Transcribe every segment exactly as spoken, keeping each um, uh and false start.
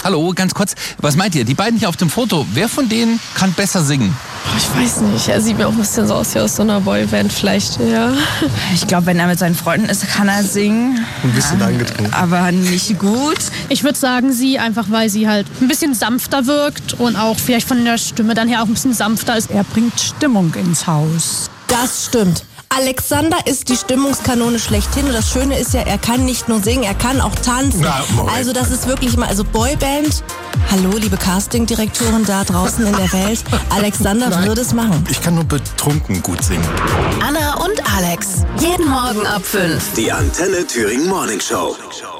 Hallo, ganz kurz, was meint ihr? Die beiden hier auf dem Foto, wer von denen kann besser singen? Ich weiß nicht, er sieht mir auch ein bisschen so aus wie aus so einer Boyband vielleicht, ja. Ich glaube, wenn er mit seinen Freunden ist, kann er singen. Ein bisschen ja, angetrunken. Aber nicht gut. Ich würde sagen, sie, einfach weil sie halt ein bisschen sanfter wirkt und auch vielleicht von der Stimme dann her auch ein bisschen sanfter ist. Er bringt Stimmung ins Haus. Das stimmt. Alexander ist die Stimmungskanone schlechthin und das Schöne ist ja, er kann nicht nur singen, er kann auch tanzen. Na, also das ist wirklich mal, also Boyband, hallo liebe Castingdirektoren da draußen in der Welt, Alexander Nein. würde es machen. Ich kann nur betrunken gut singen. Anna und Alex, jeden Morgen ab fünf. Die Antenne Thüringen Morning Show.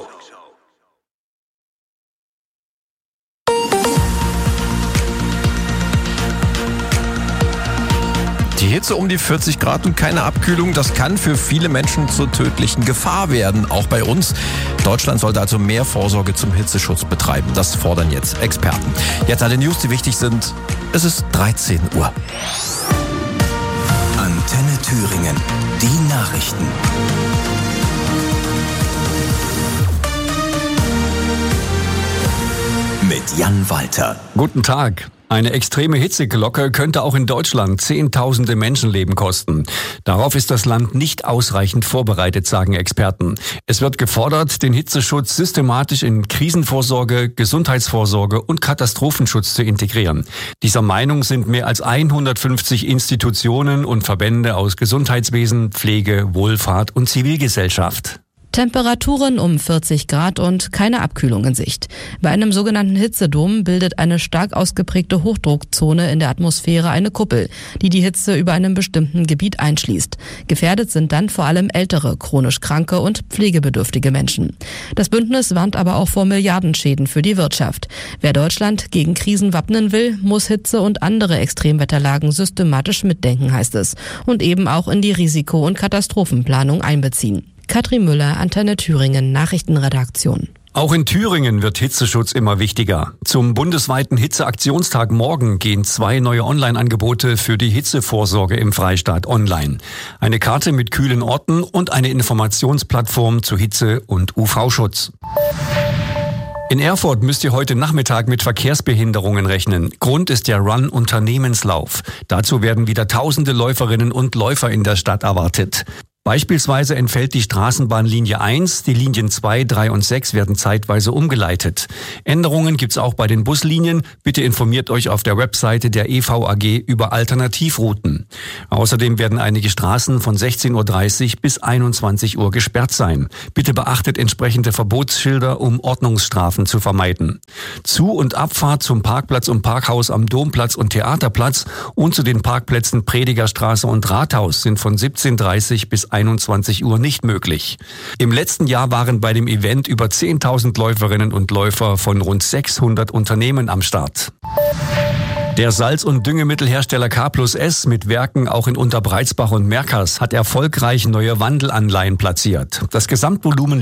Die Hitze um die vierzig Grad und keine Abkühlung, das kann für viele Menschen zur tödlichen Gefahr werden, auch bei uns. Deutschland sollte also mehr Vorsorge zum Hitzeschutz betreiben. Das fordern jetzt Experten. Jetzt alle News, die wichtig sind. Es ist dreizehn Uhr. Antenne Thüringen, die Nachrichten. Mit Jan Walter. Guten Tag. Eine extreme Hitzeglocke könnte auch in Deutschland Zehntausende Menschenleben kosten. Darauf ist das Land nicht ausreichend vorbereitet, sagen Experten. Es wird gefordert, den Hitzeschutz systematisch in Krisenvorsorge, Gesundheitsvorsorge und Katastrophenschutz zu integrieren. Dieser Meinung sind mehr als hundertfünfzig Institutionen und Verbände aus Gesundheitswesen, Pflege, Wohlfahrt und Zivilgesellschaft. Temperaturen um vierzig Grad und keine Abkühlung in Sicht. Bei einem sogenannten Hitzedom bildet eine stark ausgeprägte Hochdruckzone in der Atmosphäre eine Kuppel, die die Hitze über einem bestimmten Gebiet einschließt. Gefährdet sind dann vor allem ältere, chronisch kranke und pflegebedürftige Menschen. Das Bündnis warnt aber auch vor Milliardenschäden für die Wirtschaft. Wer Deutschland gegen Krisen wappnen will, muss Hitze und andere Extremwetterlagen systematisch mitdenken, heißt es, und eben auch in die Risiko- und Katastrophenplanung einbeziehen. Katrin Müller, Antenne Thüringen, Nachrichtenredaktion. Auch in Thüringen wird Hitzeschutz immer wichtiger. Zum bundesweiten Hitzeaktionstag morgen gehen zwei neue Online-Angebote für die Hitzevorsorge im Freistaat online. Eine Karte mit kühlen Orten und eine Informationsplattform zu Hitze- und U V-Schutz. In Erfurt müsst ihr heute Nachmittag mit Verkehrsbehinderungen rechnen. Grund ist der Run-Unternehmenslauf. Dazu werden wieder tausende Läuferinnen und Läufer in der Stadt erwartet. Beispielsweise entfällt die Straßenbahnlinie eins, die Linien zwei, drei und sechs werden zeitweise umgeleitet. Änderungen gibt's auch bei den Buslinien. Bitte informiert euch auf der Webseite der E V A G über Alternativrouten. Außerdem werden einige Straßen von sechzehn Uhr dreißig bis einundzwanzig Uhr gesperrt sein. Bitte beachtet entsprechende Verbotsschilder, um Ordnungsstrafen zu vermeiden. Zu- und Abfahrt zum Parkplatz und Parkhaus am Domplatz und Theaterplatz und zu den Parkplätzen Predigerstraße und Rathaus sind von siebzehn Uhr dreißig bis einundzwanzig Uhr nicht möglich. Im letzten Jahr waren bei dem Event über zehntausend Läuferinnen und Läufer von rund sechshundert Unternehmen am Start. Der Salz- und Düngemittelhersteller K plus S mit Werken auch in Unterbreizbach und Merkers hat erfolgreich neue Wandelanleihen platziert. Das Gesamtvolumen